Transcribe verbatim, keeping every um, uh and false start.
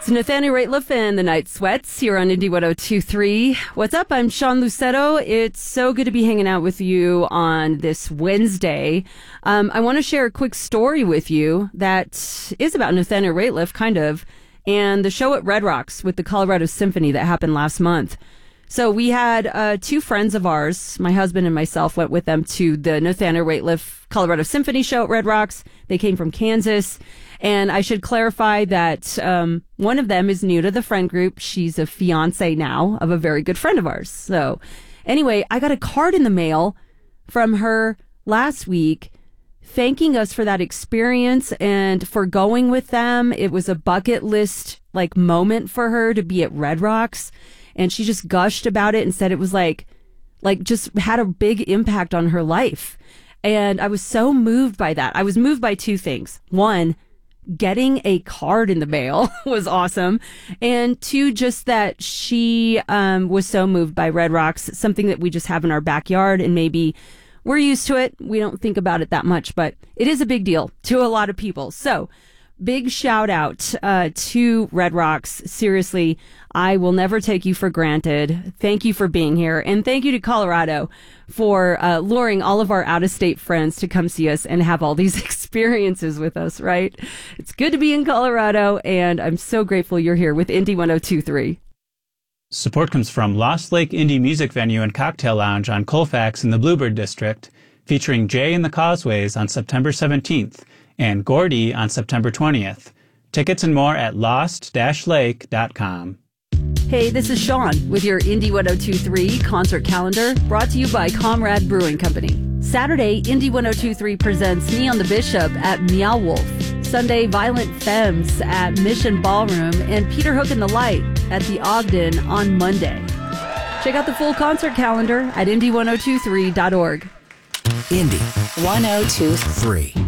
It's Nathaniel Rateliff and the Night Sweats here on Indie one oh two point three. What's up? I'm Sean Lucetto. It's so good to be hanging out with you on this Wednesday. Um, I want to share a quick story with you that is about Nathaniel Rateliff, kind of, and the show at Red Rocks with the Colorado Symphony that happened last month. So we had uh, two friends of ours, my husband and myself, went with them to the Nathaniel Rateliff Colorado Symphony show at Red Rocks. They came from Kansas. And I should clarify that um, one of them is new to the friend group. She's a fiance now of a very good friend of ours. So anyway, I got a card in the mail from her last week thanking us for that experience and for going with them. It was a bucket list like moment for her to be at Red Rocks. And she just gushed about it and said it was like, like just had a big impact on her life. And I was so moved by that. I was moved by two things. One, getting a card in the mail was awesome. And two, just that she um, was so moved by Red Rocks, something that we just have in our backyard. And maybe we're used to it. We don't think about it that much, but it is a big deal to a lot of people. So big shout out uh, to Red Rocks. Seriously, I will never take you for granted. Thank you for being here. And thank you to Colorado for uh, luring all of our out-of-state friends to come see us and have all these experiences with us, right? It's good to be in Colorado, and I'm so grateful you're here with Indie one oh two point three. Support comes from Lost Lake Indie Music Venue and Cocktail Lounge on Colfax in the Bluebird District, featuring Jay and the Causeways on September seventeenth and Gordy on September twentieth. Tickets and more at lost dash lake dot com. Hey, this is Sean with your Indie one oh two point three concert calendar, brought to you by Comrade Brewing Company. Saturday, Indie one oh two point three presents Neon the Bishop at Meow Wolf. Sunday, Violent Femmes at Mission Ballroom, and Peter Hook and the Light at the Ogden on Monday. Check out the full concert calendar at indie one oh two three dot org. Indie one oh two point three.